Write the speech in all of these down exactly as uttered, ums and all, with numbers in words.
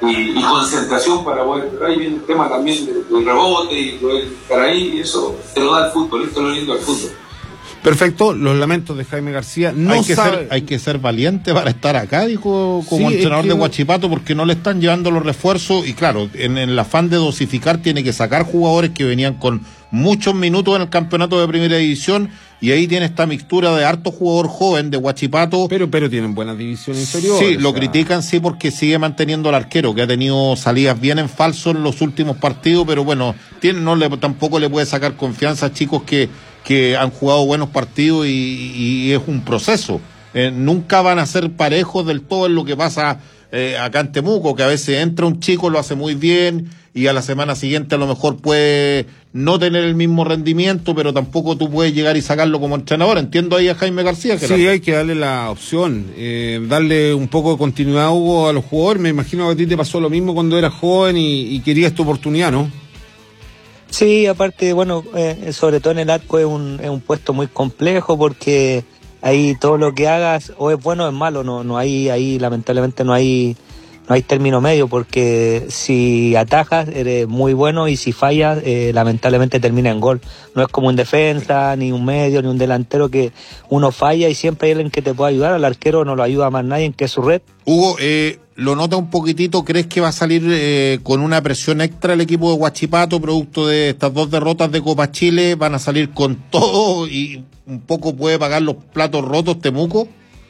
y, y concentración para poder, pero ahí viene el tema también del, del rebote y poder estar ahí, y eso te lo da el fútbol, esto es lo lindo del fútbol. Perfecto, los lamentos de Jaime García. No hay, que sabe... ser, hay que ser valiente para estar acá, dijo como sí, entrenador es que... de Huachipato, porque no le están llevando los refuerzos y claro, en, en el afán de dosificar tiene que sacar jugadores que venían con muchos minutos en el campeonato de primera división y ahí tiene esta mixtura de harto jugador joven de Huachipato. Pero pero tienen buena división inferior. Sí, lo sea... critican sí porque sigue manteniendo al arquero, que ha tenido salidas bien en falso en los últimos partidos, pero bueno, tiene, no le, tampoco le puede sacar confianza a chicos que que han jugado buenos partidos y, y es un proceso. Eh, nunca van a ser parejos del todo en lo que pasa eh, acá en Temuco, que a veces entra un chico, lo hace muy bien y a la semana siguiente a lo mejor puede no tener el mismo rendimiento, pero tampoco tú puedes llegar y sacarlo como entrenador. Entiendo ahí a Jaime García. Sí, hay que darle la opción, eh, darle un poco de continuidad, Hugo, a los jugadores. Me imagino que a ti te pasó lo mismo cuando eras joven y, y querías tu oportunidad, ¿no? Sí, aparte, bueno, eh, sobre todo en el arco es un, es un puesto muy complejo porque ahí todo lo que hagas o es bueno o es malo, no, no hay, ahí lamentablemente no hay, no hay término medio porque si atajas eres muy bueno y si fallas eh, lamentablemente termina en gol. No es como un defensa, ni un medio, ni un delantero que uno falla y siempre hay alguien que te pueda ayudar, al arquero no lo ayuda más nadie en que es su red. Hugo, eh, lo nota un poquitito, ¿crees que va a salir eh, con una presión extra el equipo de Huachipato producto de estas dos derrotas de Copa Chile? ¿Van a salir con todo y un poco puede pagar los platos rotos Temuco?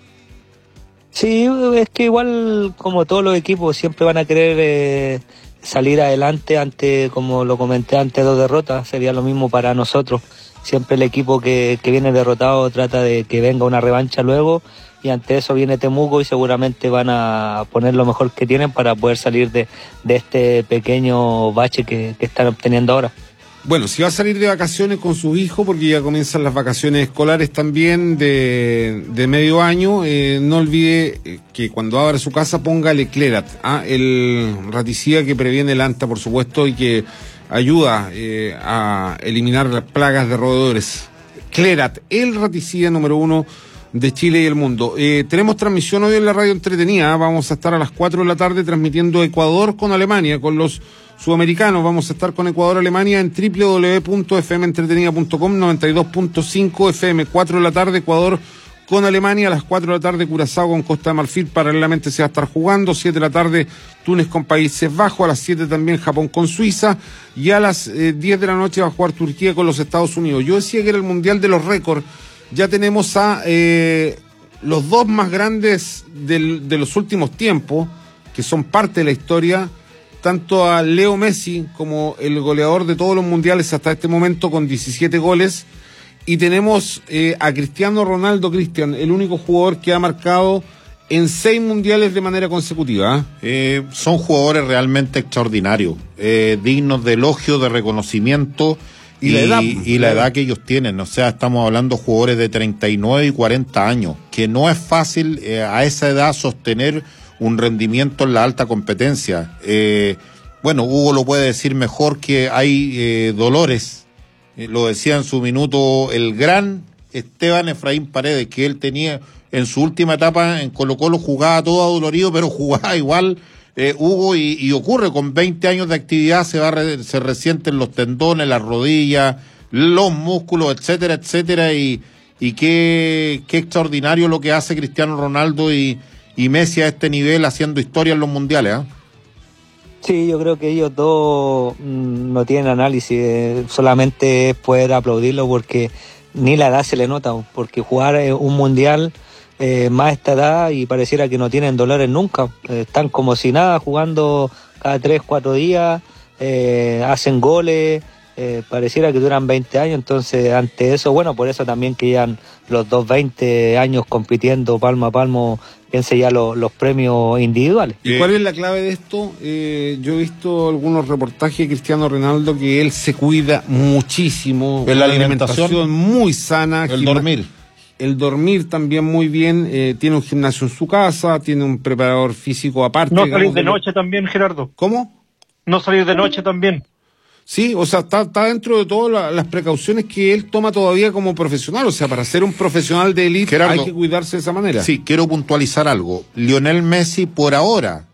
Sí, es que igual como todos los equipos siempre van a querer eh, salir adelante ante, como lo comenté, ante dos derrotas, sería lo mismo para nosotros. Siempre el equipo que, que viene derrotado trata de que venga una revancha luego y ante eso viene Temuco y seguramente van a poner lo mejor que tienen para poder salir de, de este pequeño bache que, que están obteniendo ahora. Bueno, si va a salir de vacaciones con sus hijos, porque ya comienzan las vacaciones escolares también de, de medio año, eh, no olvide que cuando abra su casa póngale Clerat, ¿ah? El raticida que previene el anta, por supuesto, y que ayuda eh, a eliminar las plagas de roedores. Clerat, el raticida número uno de Chile y el mundo. Eh, tenemos transmisión hoy en la radio entretenida, vamos a estar a las cuatro de la tarde transmitiendo Ecuador con Alemania, con los sudamericanos. Vamos a estar con Ecuador-Alemania en doble u doble u doble u punto f m entretenida punto com, noventa y dos punto cinco F M, cuatro de la tarde Ecuador con Alemania, a las cuatro de la tarde Curazao con Costa de Marfil, paralelamente se va a estar jugando, siete de la tarde Túnez con Países Bajos, a las siete también Japón con Suiza, y a las eh, diez de la noche va a jugar Turquía con los Estados Unidos. Yo decía que era el Mundial de los récords, ya tenemos a eh, los dos más grandes del, de los últimos tiempos, que son parte de la historia, tanto a Leo Messi como el goleador de todos los mundiales hasta este momento con diecisiete goles, y tenemos eh, a Cristiano Ronaldo, Cristian, el único jugador que ha marcado en seis mundiales de manera consecutiva. ¿eh? Eh, son jugadores realmente extraordinarios, eh, dignos de elogio, de reconocimiento y, y la edad y la edad que ellos tienen. O sea, estamos hablando de jugadores de treinta y nueve y cuarenta años, que no es fácil eh, a esa edad sostener un rendimiento en la alta competencia. Eh, bueno, Hugo lo puede decir mejor, que hay eh, dolores, eh, lo decía en su minuto el gran Esteban Efraín Paredes, que él tenía en su última etapa en Colo-Colo, jugaba todo adolorido, pero jugaba igual, eh, Hugo, y, y ocurre, con veinte años de actividad se va re, se resienten los tendones, las rodillas, los músculos, etcétera, etcétera, y, y qué, qué extraordinario lo que hace Cristiano Ronaldo y y Messi a este nivel haciendo historia en los mundiales. ¿eh? Sí, yo creo que ellos dos mmm, no tienen análisis, eh, solamente es poder aplaudirlo porque ni la edad se le nota, porque jugar eh, un mundial eh, más esta edad y pareciera que no tienen dolores nunca, eh, están como si nada jugando cada tres, cuatro días, eh, hacen goles, eh, pareciera que duran veinte años, entonces ante eso, bueno, por eso también que llevan los dos veinte años compitiendo palmo a palmo, piense ya lo, los premios individuales. ¿Y cuál es la clave de esto? Eh, yo he visto algunos reportajes de Cristiano Ronaldo que él se cuida muchísimo, la alimentación, alimentación muy sana, el dormir. El dormir también muy bien, eh, tiene un gimnasio en su casa, tiene un preparador físico aparte. No salir de noche también, Gerardo. ¿Cómo? No salir de noche también. Sí, o sea, está, está dentro de todas la, las precauciones que él toma todavía como profesional. O sea, para ser un profesional de élite hay que cuidarse de esa manera. Sí, quiero puntualizar algo. Lionel Messi, por ahora,